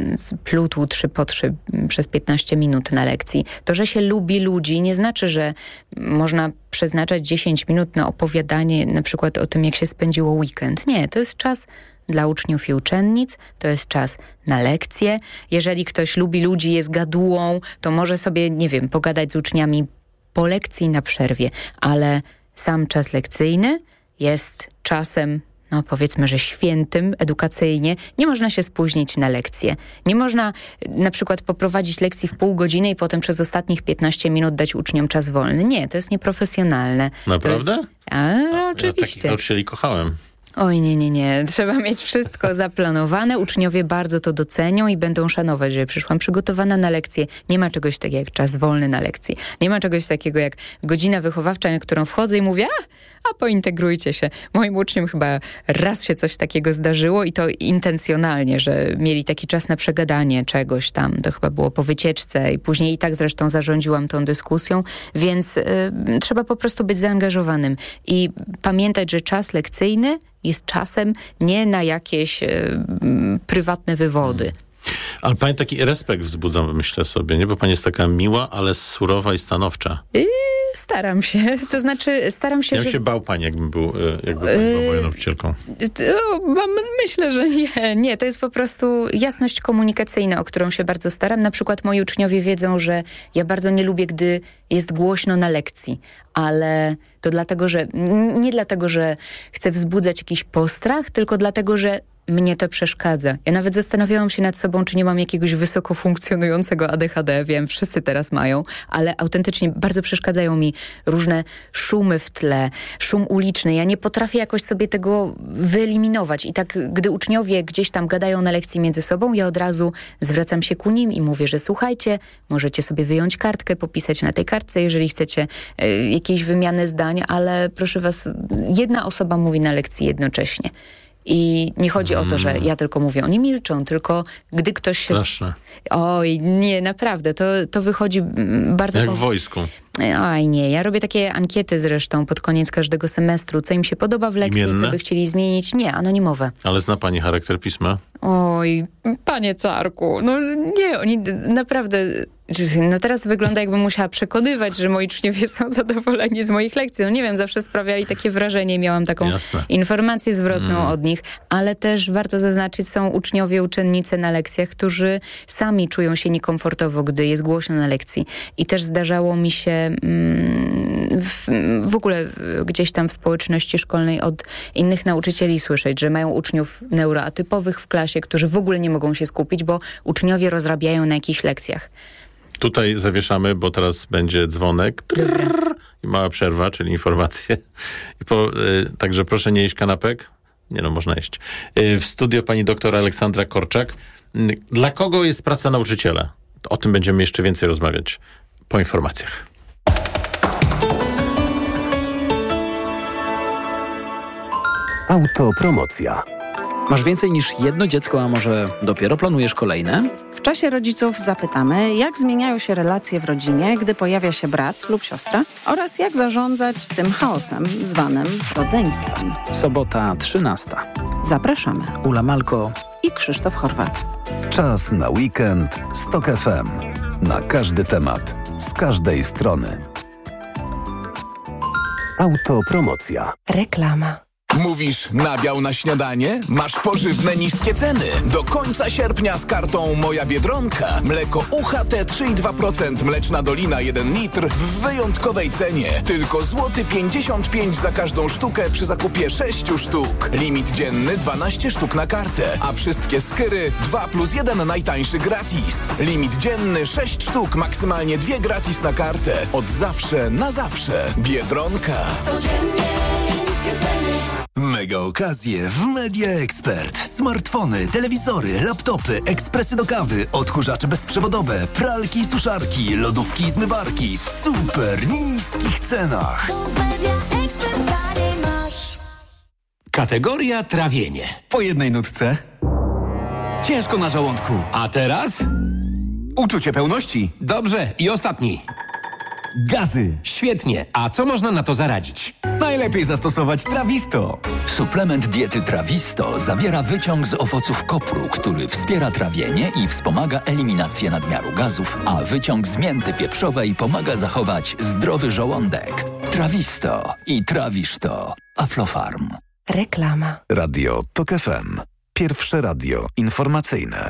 plutł 3 po 3 przez 15 minut na lekcji. To, że się lubi ludzi, nie znaczy, że można przeznaczać 10 minut na opowiadanie na przykład o tym, jak się spędziło weekend. Nie, to jest czas dla uczniów i uczennic, to jest czas na lekcje. Jeżeli ktoś lubi ludzi, jest gadułą, to może sobie, pogadać z uczniami po lekcji na przerwie, ale sam czas lekcyjny jest czasem, powiedzmy, że świętym edukacyjnie. Nie można się spóźnić na lekcję. Nie można na przykład poprowadzić lekcji w pół godziny i potem przez ostatnich 15 minut dać uczniom czas wolny. Nie, to jest nieprofesjonalne. Naprawdę? Oczywiście. Ja takich nauczycieli kochałem. Oj, nie. Trzeba mieć wszystko zaplanowane. Uczniowie bardzo to docenią i będą szanować, że przyszłam przygotowana na lekcję. Nie ma czegoś takiego jak czas wolny na lekcji. Nie ma czegoś takiego jak godzina wychowawcza, na którą wchodzę i mówię, a pointegrujcie się. Moim uczniom chyba raz się coś takiego zdarzyło i to intencjonalnie, że mieli taki czas na przegadanie czegoś tam. To chyba było po wycieczce i później i tak zresztą zarządziłam tą dyskusją, więc trzeba po prostu być zaangażowanym i pamiętać, że czas lekcyjny jest czasem nie na jakieś prywatne wywody. Ale pani taki respekt wzbudza, myślę sobie, nie? Bo pani jest taka miła, ale surowa i stanowcza. Staram się. To znaczy, staram się, ja bym się bał pani, jakby pani była moją nauczycielką. Myślę, że nie. Nie, to jest po prostu jasność komunikacyjna, o którą się bardzo staram. Na przykład moi uczniowie wiedzą, że ja bardzo nie lubię, gdy jest głośno na lekcji, ale to dlatego, że nie dlatego, że chcę wzbudzać jakiś postrach, tylko dlatego, że mnie to przeszkadza. Ja nawet zastanawiałam się nad sobą, czy nie mam jakiegoś wysoko funkcjonującego ADHD. Wiem, wszyscy teraz mają, ale autentycznie bardzo przeszkadzają mi różne szumy w tle, szum uliczny. Ja nie potrafię jakoś sobie tego wyeliminować. I tak, gdy uczniowie gdzieś tam gadają na lekcji między sobą, ja od razu zwracam się ku nim i mówię, że słuchajcie, możecie sobie wyjąć kartkę, popisać na tej kartce, jeżeli chcecie jakiejś wymiany zdań, ale proszę was, jedna osoba mówi na lekcji jednocześnie. I nie chodzi o to, że ja tylko mówię, oni milczą, tylko gdy ktoś się... Straszne. Oj, nie, naprawdę, to wychodzi bardzo... Jak w wojsku. Oj, nie, ja robię takie ankiety zresztą pod koniec każdego semestru, co im się podoba w lekcji, co by chcieli zmienić. Nie, anonimowe. Ale zna pani charakter pisma? Oj, panie Czarku, no nie, oni naprawdę... No teraz wygląda, jakbym musiała przekonywać, że moi uczniowie są zadowoleni z moich lekcji. No nie wiem, zawsze sprawiali takie wrażenie, miałam taką informację zwrotną od nich, ale też warto zaznaczyć, są uczniowie, uczennice na lekcjach, którzy sami czują się niekomfortowo, gdy jest głośno na lekcji. I też zdarzało mi się w ogóle gdzieś tam w społeczności szkolnej od innych nauczycieli słyszeć, że mają uczniów neuroatypowych w klasie, którzy w ogóle nie mogą się skupić, bo uczniowie rozrabiają na jakichś lekcjach. Tutaj zawieszamy, bo teraz będzie dzwonek. I mała przerwa, czyli informacje. Także proszę nie jeść kanapek. Nie no, można jeść. W studio pani doktor Aleksandra Korczak. Dla kogo jest praca nauczyciela? O tym będziemy jeszcze więcej rozmawiać po informacjach. Autopromocja. Masz więcej niż jedno dziecko, a może dopiero planujesz kolejne? W czasie rodziców zapytamy, jak zmieniają się relacje w rodzinie, gdy pojawia się brat lub siostra oraz jak zarządzać tym chaosem zwanym rodzeństwem. Sobota 13. Zapraszamy. Ula Malko i Krzysztof Horwat. Czas na weekend z TOK FM. Na każdy temat, z każdej strony. Autopromocja. Reklama. Mówisz nabiał na śniadanie? Masz pożywne niskie ceny. Do końca sierpnia z kartą Moja Biedronka. Mleko UHT 3,2%, Mleczna Dolina 1 litr w wyjątkowej cenie. Tylko złoty 55 za każdą sztukę przy zakupie 6 sztuk. Limit dzienny 12 sztuk na kartę, a wszystkie skyry 2+1 najtańszy gratis. Limit dzienny 6 sztuk, maksymalnie 2 gratis na kartę. Od zawsze na zawsze. Biedronka. Codziennie niskie ceny. Mega okazje w Media Expert. Smartfony, telewizory, laptopy, ekspresy do kawy, odkurzacze bezprzewodowe, pralki i suszarki, lodówki i zmywarki w super niskich cenach. Kategoria trawienie. Po jednej nutce. Ciężko na żołądku. A teraz? Uczucie pełności. Dobrze, i ostatni. Gazy. Świetnie. A co można na to zaradzić? Najlepiej zastosować Trawisto. Suplement diety Trawisto zawiera wyciąg z owoców kopru, który wspiera trawienie i wspomaga eliminację nadmiaru gazów, a wyciąg z mięty pieprzowej pomaga zachować zdrowy żołądek. Trawisto i trawisz to. Aflofarm. Reklama. Radio TOK FM. Pierwsze radio informacyjne.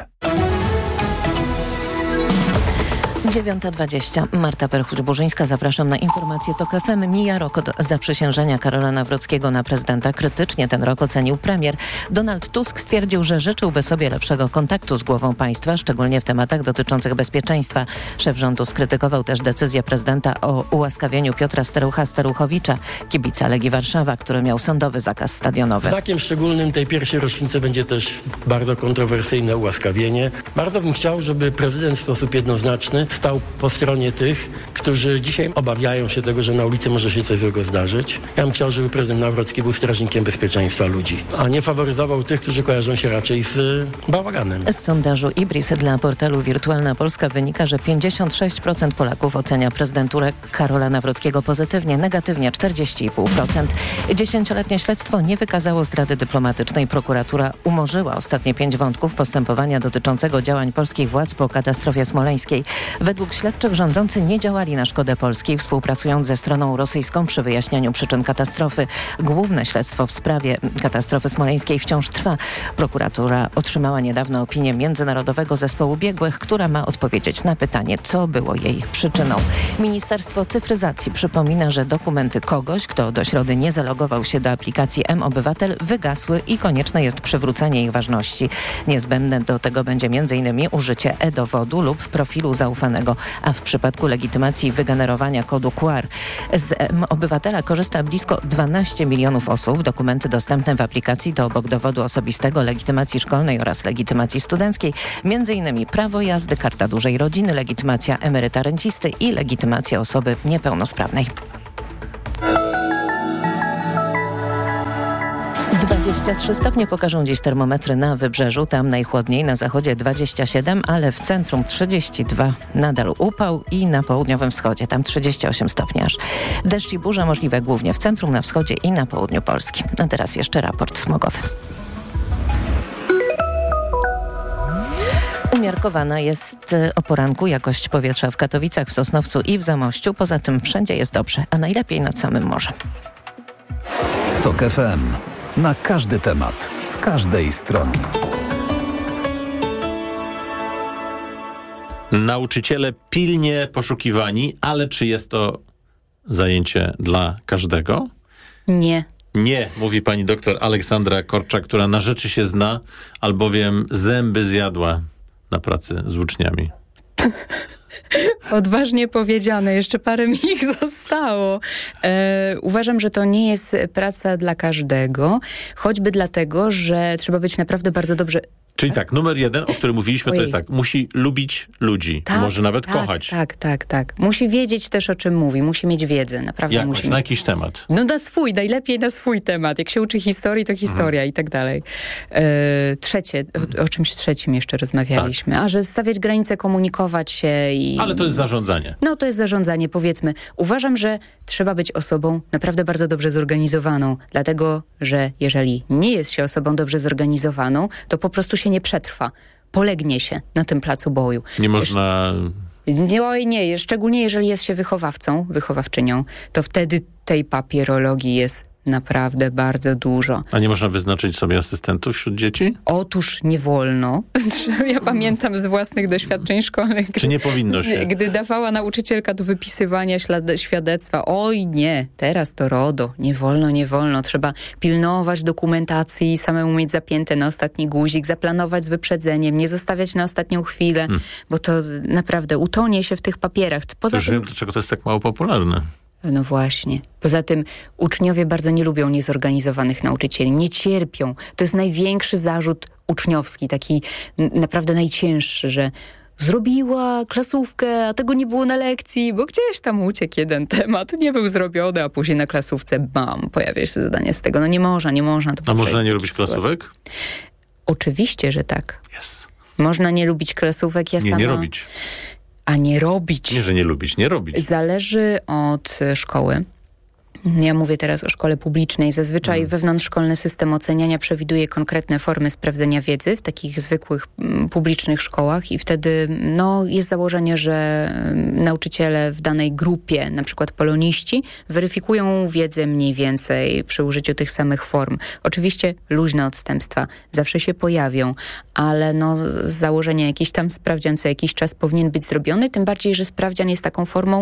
9:20. Marta Perchuć-Burzyńska. Zapraszam na informację TOK FM. Mija rok od zaprzysiężenia Karola Nawrockiego na prezydenta. Krytycznie ten rok ocenił premier. Donald Tusk stwierdził, że życzyłby sobie lepszego kontaktu z głową państwa, szczególnie w tematach dotyczących bezpieczeństwa. Szef rządu skrytykował też decyzję prezydenta o ułaskawieniu Piotra Sterucha-Steruchowicza, kibica Legii Warszawa, który miał sądowy zakaz stadionowy. Znakiem szczególnym tej pierwszej rocznicy będzie też bardzo kontrowersyjne ułaskawienie. Bardzo bym chciał, żeby prezydent w sposób jednoznaczny stał po stronie tych, którzy dzisiaj obawiają się tego, że na ulicy może się coś złego zdarzyć. Ja bym chciał, żeby prezydent Nawrocki był strażnikiem bezpieczeństwa ludzi, a nie faworyzował tych, którzy kojarzą się raczej z bałaganem. Z sondażu IBRIS dla portalu Wirtualna Polska wynika, że 56% Polaków ocenia prezydenturę Karola Nawrockiego pozytywnie, negatywnie 40,5%. 10-letnie śledztwo nie wykazało zdrady dyplomatycznej. Prokuratura umorzyła ostatnie 5 wątków postępowania dotyczącego działań polskich władz po katastrofie smoleńskiej. Według śledczych rządzący nie działali na szkodę Polski, współpracując ze stroną rosyjską przy wyjaśnianiu przyczyn katastrofy. Główne śledztwo w sprawie katastrofy smoleńskiej wciąż trwa. Prokuratura otrzymała niedawno opinię Międzynarodowego Zespołu Biegłych, która ma odpowiedzieć na pytanie, co było jej przyczyną. Ministerstwo Cyfryzacji przypomina, że dokumenty kogoś, kto do środy nie zalogował się do aplikacji mObywatel, wygasły i konieczne jest przywrócenie ich ważności. Niezbędne do tego będzie m.in. użycie e-dowodu lub profilu zaufanego, a w przypadku legitymacji wygenerowania kodu QR. Z mObywatela korzysta blisko 12 milionów osób. Dokumenty dostępne w aplikacji to obok dowodu osobistego, legitymacji szkolnej oraz legitymacji studenckiej, m.in. prawo jazdy, karta dużej rodziny, legitymacja emeryta rencisty i legitymacja osoby niepełnosprawnej. 23 stopnie pokażą dziś termometry na wybrzeżu, tam najchłodniej, na zachodzie 27, ale w centrum 32. Nadal upał i na południowym wschodzie, tam 38 stopni aż. Deszcz i burze możliwe głównie w centrum, na wschodzie i na południu Polski. A teraz jeszcze raport smogowy. Umiarkowana jest o poranku jakość powietrza w Katowicach, w Sosnowcu i w Zamościu. Poza tym wszędzie jest dobrze, a najlepiej nad samym morzem. TOK FM. Na każdy temat, z każdej strony. Nauczyciele pilnie poszukiwani, ale czy jest to zajęcie dla każdego? Nie. Nie, mówi pani doktor Aleksandra Korczak, która na rzeczy się zna, albowiem zęby zjadła na pracy z uczniami. Odważnie powiedziane, jeszcze parę mi ich zostało. Uważam, że to nie jest praca dla każdego, choćby dlatego, że trzeba być naprawdę bardzo dobrze... Czyli tak, numer 1, o którym mówiliśmy, to jest tak, musi lubić ludzi, może nawet kochać. Tak. Musi wiedzieć też, o czym mówi, musi mieć wiedzę, naprawdę musi. Na jakiś temat? No najlepiej na swój temat. Jak się uczy historii, to historia i tak dalej. Trzecie, o czymś trzecim jeszcze rozmawialiśmy. Tak. A że stawiać granice, komunikować się i... Ale to jest zarządzanie. No to jest zarządzanie, powiedzmy. Uważam, że trzeba być osobą naprawdę bardzo dobrze zorganizowaną, dlatego, że jeżeli nie jest się osobą dobrze zorganizowaną, to po prostu się nie przetrwa. Polegnie się na tym placu boju. Nie można... Nie, szczególnie jeżeli jest się wychowawcą, wychowawczynią, to wtedy tej papierologii jest naprawdę bardzo dużo. A nie można wyznaczyć sobie asystentów wśród dzieci? Otóż nie wolno. Ja pamiętam z własnych doświadczeń szkolnych. Czy nie powinno się? Gdy dawała nauczycielka do wypisywania świadectwa, oj nie, teraz to RODO, nie wolno. Trzeba pilnować dokumentacji, samemu mieć zapięte na ostatni guzik, zaplanować z wyprzedzeniem, nie zostawiać na ostatnią chwilę, bo to naprawdę utonie się w tych papierach. Poza tym... wiem, dlaczego to jest tak mało popularne. No właśnie. Poza tym uczniowie bardzo nie lubią niezorganizowanych nauczycieli. Nie cierpią. To jest największy zarzut uczniowski, taki naprawdę najcięższy, że zrobiła klasówkę, a tego nie było na lekcji, bo gdzieś tam uciekł jeden temat, nie był zrobiony, a później na klasówce pojawia się zadanie z tego. No nie można. A można nie lubić klasówek? Oczywiście, że tak. Yes. Można nie lubić klasówek. Nie robić. A nie robić. Nie, że nie lubić, nie robić. Zależy od szkoły. Ja mówię teraz o szkole publicznej. Zazwyczaj wewnątrzszkolny system oceniania przewiduje konkretne formy sprawdzenia wiedzy w takich zwykłych publicznych szkołach i wtedy jest założenie, że nauczyciele w danej grupie, na przykład poloniści, weryfikują wiedzę mniej więcej przy użyciu tych samych form. Oczywiście luźne odstępstwa zawsze się pojawią, ale z założenia jakiś tam sprawdzian co jakiś czas powinien być zrobiony, tym bardziej, że sprawdzian jest taką formą,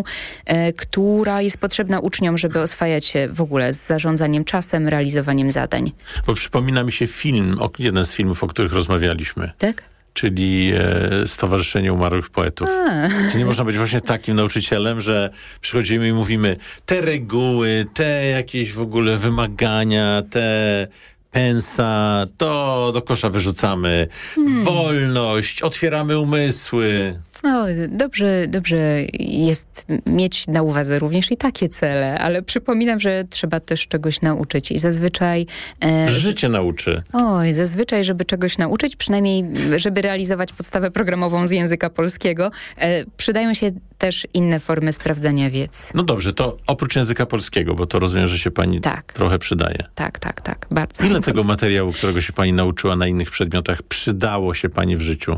która jest potrzebna uczniom, żeby oswajać się w ogóle z zarządzaniem czasem, realizowaniem zadań. Bo przypomina mi się jeden z filmów, o których rozmawialiśmy. Tak? Czyli Stowarzyszenie Umarłych Poetów. Czy nie można być właśnie takim nauczycielem, że przychodzimy i mówimy te reguły, te jakieś w ogóle wymagania, te pensa, to do kosza wyrzucamy. Wolność, otwieramy umysły. No, dobrze jest mieć na uwadze również i takie cele, ale przypominam, że trzeba też czegoś nauczyć i zazwyczaj... Życie nauczy. Zazwyczaj, żeby czegoś nauczyć, przynajmniej żeby realizować podstawę programową z języka polskiego, przydają się też inne formy sprawdzania wiedzy. No dobrze, to oprócz języka polskiego, bo to rozumiem, że się pani trochę przydaje. Tak, bardzo. Ile tego materiału, którego się pani nauczyła na innych przedmiotach, przydało się pani w życiu?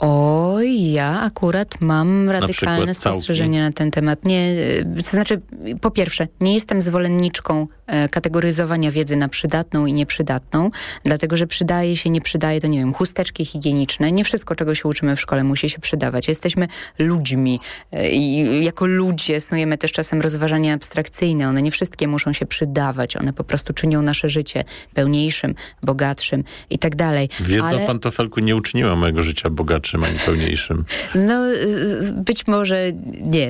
Ja akurat mam radykalne spostrzeżenie na ten temat. Nie, to znaczy, po pierwsze, nie jestem zwolenniczką kategoryzowania wiedzy na przydatną i nieprzydatną, dlatego, że przydaje się, nie przydaje, to nie wiem, chusteczki higieniczne. Nie wszystko, czego się uczymy w szkole, musi się przydawać. Jesteśmy ludźmi i jako ludzie snujemy też czasem rozważania abstrakcyjne. One nie wszystkie muszą się przydawać. One po prostu czynią nasze życie pełniejszym, bogatszym i tak dalej. Wiedza o pantofelku nie uczyniła mojego życia bogatszym ani pełniejszym. No, być może nie.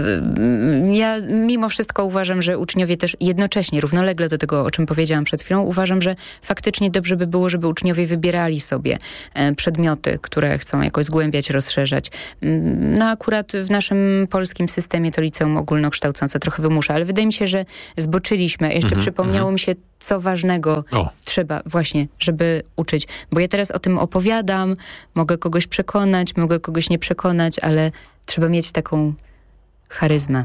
Ja mimo wszystko uważam, że uczniowie też jednocześnie, równolegle do tego, o czym powiedziałam przed chwilą, uważam, że faktycznie dobrze by było, żeby uczniowie wybierali sobie przedmioty, które chcą jakoś zgłębiać, rozszerzać. No akurat w naszym polskim systemie to liceum ogólnokształcące trochę wymusza, ale wydaje mi się, że zboczyliśmy. Jeszcze przypomniało mi się, co ważnego trzeba właśnie, żeby uczyć. Bo ja teraz o tym opowiadam, mogę kogoś przekonać, mogę kogoś nie przekonać, ale trzeba mieć taką charyzmę.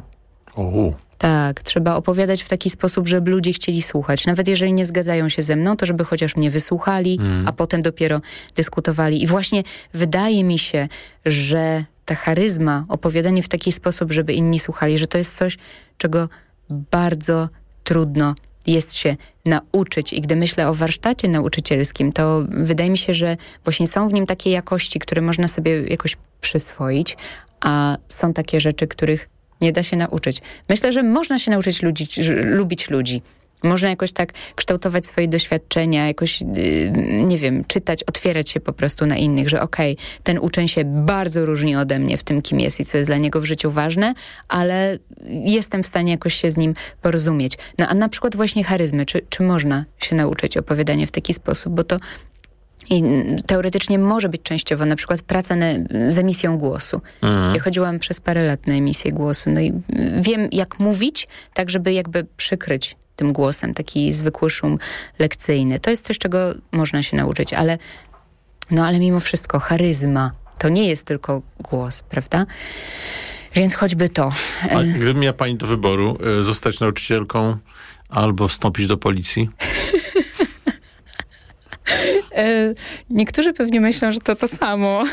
Tak, trzeba opowiadać w taki sposób, żeby ludzie chcieli słuchać. Nawet jeżeli nie zgadzają się ze mną, to żeby chociaż mnie wysłuchali, a potem dopiero dyskutowali. I właśnie wydaje mi się, że ta charyzma, opowiadanie w taki sposób, żeby inni słuchali, że to jest coś, czego bardzo trudno jest się nauczyć. I gdy myślę o warsztacie nauczycielskim, to wydaje mi się, że właśnie są w nim takie jakości, które można sobie jakoś przyswoić, a są takie rzeczy, których nie da się nauczyć. Myślę, że można się nauczyć lubić ludzi. Można jakoś tak kształtować swoje doświadczenia, jakoś, nie wiem, czytać, otwierać się po prostu na innych, że ten uczeń się bardzo różni ode mnie w tym, kim jest i co jest dla niego w życiu ważne, ale jestem w stanie jakoś się z nim porozumieć. No a na przykład właśnie charyzmy. Czy można się nauczyć opowiadania w taki sposób? Bo to i teoretycznie może być częściowo na przykład praca z emisją głosu. Ja chodziłam przez parę lat na emisję głosu. No i wiem, jak mówić, tak żeby jakby przykryć tym głosem, taki zwykły szum lekcyjny. To jest coś, czego można się nauczyć, ale mimo wszystko charyzma to nie jest tylko głos, prawda? Więc choćby to. A gdyby miała pani do wyboru zostać nauczycielką albo wstąpić do policji? Niektórzy pewnie myślą, że to samo.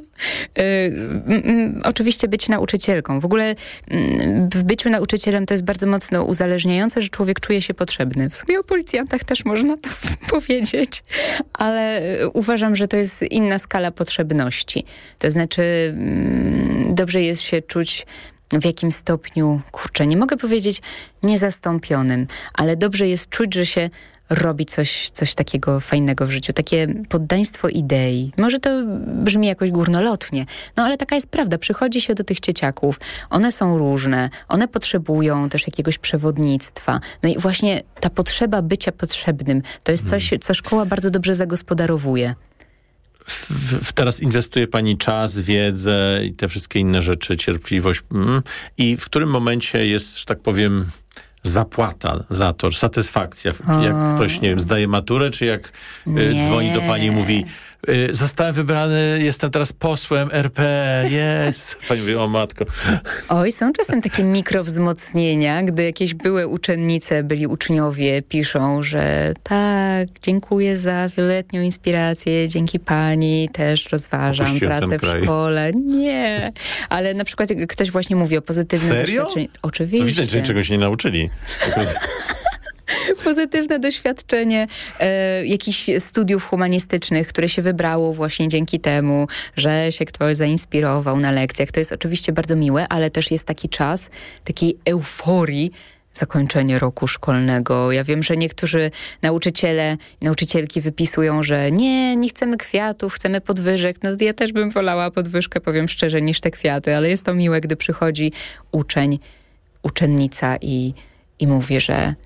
Oczywiście być nauczycielką. W ogóle w byciu nauczycielem to jest bardzo mocno uzależniające, że człowiek czuje się potrzebny. W sumie o policjantach też można to powiedzieć, ale uważam, że to jest inna skala potrzebności. To znaczy dobrze jest się czuć w jakim stopniu, nie mogę powiedzieć niezastąpionym, ale dobrze jest czuć, że się robi coś takiego fajnego w życiu. Takie poddaństwo idei. Może to brzmi jakoś górnolotnie, ale taka jest prawda. Przychodzi się do tych dzieciaków. One są różne. One potrzebują też jakiegoś przewodnictwa. No i właśnie ta potrzeba bycia potrzebnym to jest coś, co szkoła bardzo dobrze zagospodarowuje. Teraz inwestuje pani czas, wiedzę i te wszystkie inne rzeczy, cierpliwość. I w którym momencie jest, że tak powiem, zapłata za to, satysfakcja. Jak ktoś, nie wiem, zdaje maturę, czy jak dzwoni do pani i mówi: zostałem wybrany, jestem teraz posłem RP, jest. Pani mówi: o matko. Są czasem takie mikrowzmocnienia, gdy jakieś były uczennice, byli uczniowie, piszą, że tak, dziękuję za wieloletnią inspirację, dzięki pani też rozważam pracę w szkole. Nie. Ale na przykład ktoś właśnie mówi o pozytywnym doświadczeniu. Oczywiście. To widać, że czegoś nie nauczyli. Pozytywne doświadczenie jakichś studiów humanistycznych, które się wybrało właśnie dzięki temu, że się ktoś zainspirował na lekcjach. To jest oczywiście bardzo miłe, ale też jest taki czas takiej euforii, zakończenie roku szkolnego. Ja wiem, że niektórzy nauczyciele i nauczycielki wypisują, że nie chcemy kwiatów, chcemy podwyżek. No ja też bym wolała podwyżkę, powiem szczerze, niż te kwiaty, ale jest to miłe, gdy przychodzi uczeń, uczennica i mówi, że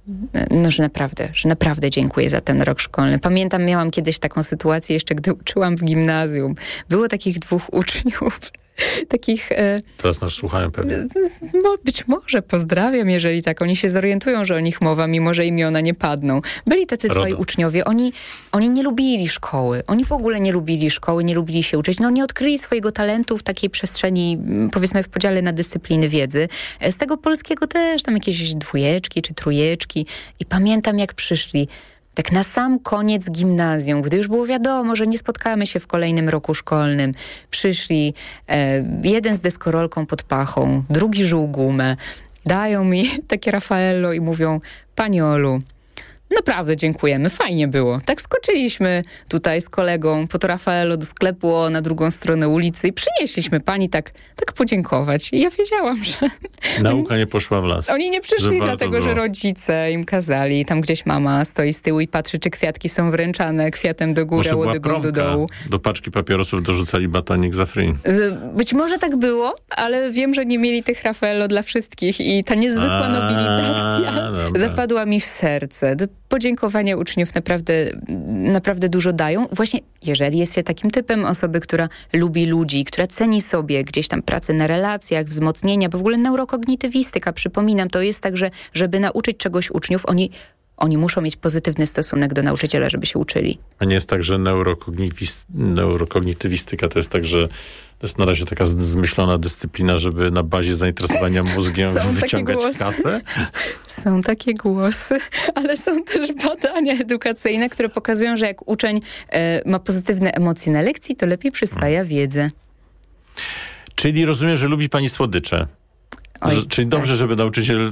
No, że naprawdę dziękuję za ten rok szkolny. Pamiętam, miałam kiedyś taką sytuację jeszcze, gdy uczyłam w gimnazjum. Było takich 2 uczniów, takich... Teraz nas słuchają pewnie. Być może, pozdrawiam, jeżeli tak. Oni się zorientują, że o nich mowa, mimo że imiona nie padną. Byli tacy twoi uczniowie. Oni nie lubili szkoły. Oni w ogóle nie lubili szkoły, nie lubili się uczyć. No, nie odkryli swojego talentu w takiej przestrzeni, powiedzmy, w podziale na dyscypliny wiedzy. Z tego polskiego też tam jakieś 2 czy 3. I pamiętam, jak przyszli tak na sam koniec gimnazjum, gdy już było wiadomo, że nie spotkamy się w kolejnym roku szkolnym. Przyszli, jeden z deskorolką pod pachą, drugi żuł gumę. Dają mi takie Raffaello i mówią: Pani Olu, naprawdę dziękujemy, fajnie było. Tak skoczyliśmy tutaj z kolegą po to Raffaello do sklepu na drugą stronę ulicy i przynieśliśmy pani tak podziękować. I ja wiedziałam, że... Nauka nie poszła w las. Oni nie przyszli dlatego, że rodzice im kazali. Tam gdzieś mama stoi z tyłu i patrzy, czy kwiatki są wręczane kwiatem do góry, a łodygą do dołu. Do paczki papierosów dorzucali batonik za free. Być może tak było, ale wiem, że nie mieli tych Raffaello dla wszystkich i ta niezwykła nobilitacja zapadła mi w serce. Podziękowania uczniów naprawdę dużo dają. Właśnie jeżeli jest się takim typem osoby, która lubi ludzi, która ceni sobie gdzieś tam pracę na relacjach, wzmocnienia, bo w ogóle neurokognitywistyka, przypominam, to jest tak, że żeby nauczyć czegoś uczniów, oni muszą mieć pozytywny stosunek do nauczyciela, żeby się uczyli. A nie jest tak, że neurokognitywistyka to jest tak, że to jest na razie taka zmyślona dyscyplina, żeby na bazie zainteresowania mózgiem wyciągać kasę? Są takie głosy, ale są też badania edukacyjne, które pokazują, że jak uczeń ma pozytywne emocje na lekcji, to lepiej przyswaja wiedzę. Czyli rozumiem, że lubi pani słodycze. Czyli dobrze, żeby nauczyciel...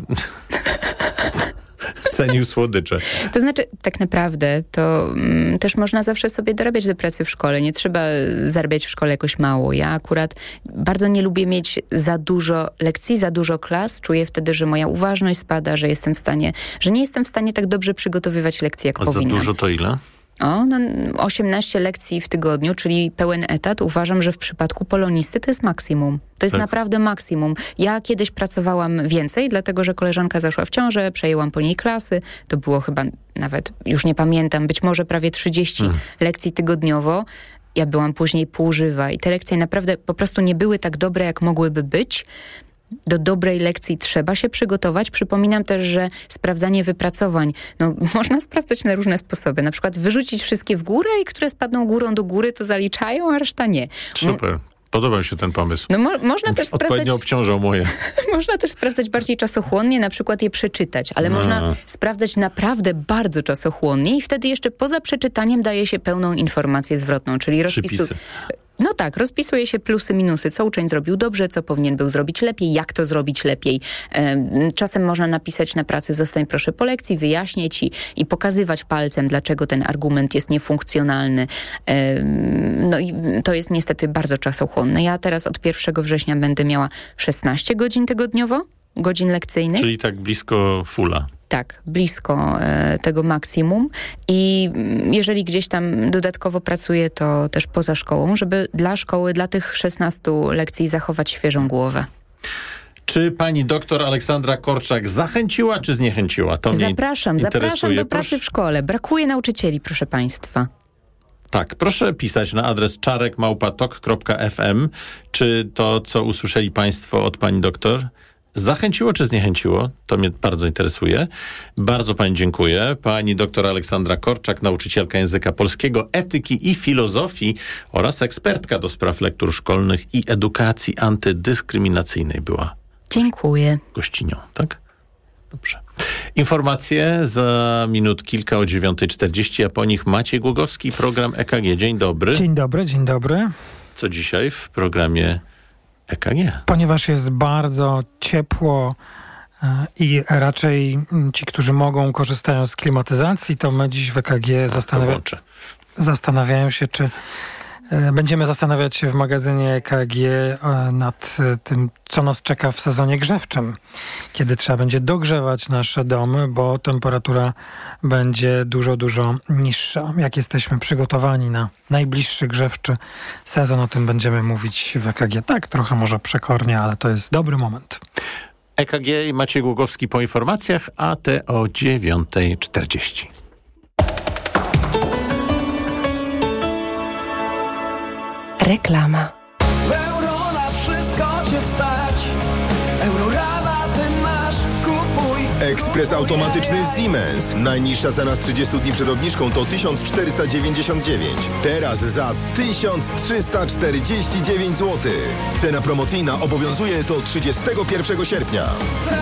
cenił słodycze. To znaczy, tak naprawdę, to też można zawsze sobie dorabiać do pracy w szkole. Nie trzeba zarabiać w szkole jakoś mało. Ja akurat bardzo nie lubię mieć za dużo lekcji, za dużo klas. Czuję wtedy, że moja uważność spada, że nie jestem w stanie tak dobrze przygotowywać lekcji, jak powinnam. A za dużo to ile? 18 lekcji w tygodniu, czyli pełen etat. Uważam, że w przypadku polonisty to jest maksimum. To jest naprawdę maksimum. Ja kiedyś pracowałam więcej, dlatego że koleżanka zaszła w ciążę, przejęłam po niej klasy. To było chyba nawet, już nie pamiętam, być może prawie 30 lekcji tygodniowo. Ja byłam później półżywa i te lekcje naprawdę po prostu nie były tak dobre, jak mogłyby być. Do dobrej lekcji trzeba się przygotować. Przypominam też, że sprawdzanie wypracowań, można sprawdzać na różne sposoby. Na przykład wyrzucić wszystkie w górę i które spadną górą do góry, to zaliczają, a reszta nie. Super. Podoba mi się ten pomysł. Można też odpowiednio obciążał moje. Można też sprawdzać bardziej czasochłonnie, na przykład je przeczytać, ale można sprawdzać naprawdę bardzo czasochłonnie i wtedy jeszcze poza przeczytaniem daje się pełną informację zwrotną, czyli rozpisuje się plusy, minusy, co uczeń zrobił dobrze, co powinien był zrobić lepiej, jak to zrobić lepiej. Czasem można napisać na pracy: zostań proszę po lekcji, wyjaśnię ci i pokazywać palcem, dlaczego ten argument jest niefunkcjonalny. I to jest niestety bardzo czasochłonne. Ja teraz od 1 września będę miała 16 godzin tygodniowo, godzin lekcyjnych. Czyli tak blisko fulla. Tak, blisko tego maksimum i jeżeli gdzieś tam dodatkowo pracuję, to też poza szkołą, żeby dla szkoły, dla tych 16 lekcji zachować świeżą głowę. Czy pani doktor Aleksandra Korczak zachęciła, czy zniechęciła? To Zapraszam do pracy w szkole. Brakuje nauczycieli, proszę państwa. Tak, proszę pisać na adres czarek@tok.fm, czy to, co usłyszeli państwo od pani doktor, zachęciło czy zniechęciło? To mnie bardzo interesuje. Bardzo pani dziękuję. Pani doktor Aleksandra Korczak, nauczycielka języka polskiego, etyki i filozofii oraz ekspertka do spraw lektur szkolnych i edukacji antydyskryminacyjnej była. Dziękuję. Gościnią, tak? Dobrze. Informacje za minut kilka o 9:40, a po nich Maciej Głogowski, program EKG. Dzień dobry. Dzień dobry. Co dzisiaj w programie EKG? Ponieważ jest bardzo ciepło i raczej ci, którzy mogą, korzystają z klimatyzacji, to my dziś w EKG zastanawiają się, czy będziemy zastanawiać się w magazynie EKG nad tym, co nas czeka w sezonie grzewczym, kiedy trzeba będzie dogrzewać nasze domy, bo temperatura będzie dużo niższa. Jak jesteśmy przygotowani na najbliższy grzewczy sezon, o tym będziemy mówić w EKG. Tak, trochę może przekornie, ale to jest dobry moment. EKG i Maciej Głogowski po informacjach, a te o 9:40. Reklama. Euro na wszystko cię stać. Eurorabaty masz, kupuj. Ekspres automatyczny Siemens. Najniższa cena z 30 dni przed obniżką to 1499. Teraz za 1349 zł. Cena promocyjna obowiązuje do 31 sierpnia.